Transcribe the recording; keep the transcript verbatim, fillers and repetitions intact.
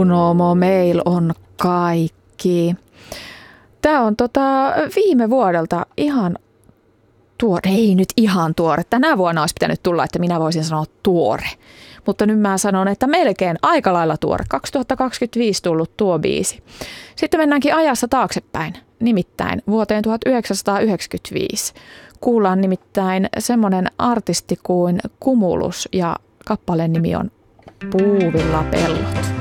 Unomo Mail on kaikki. Tämä on tota viime vuodelta ihan tuore, ei nyt ihan tuore. Tänä vuonna olisi pitänyt tulla, että minä voisin sanoa tuore. Mutta nyt mä sanon, että melkein aika lailla tuore. kaksituhattakaksikymmentäviisi tullut tuo biisi. Sitten mennäänkin ajassa taaksepäin, nimittäin vuoteen tuhatyhdeksänsataayhdeksänkymmentäviisi. Kuullaan nimittäin semmoinen artisti kuin Cumulus ja kappaleen nimi on Puuvilla pellot.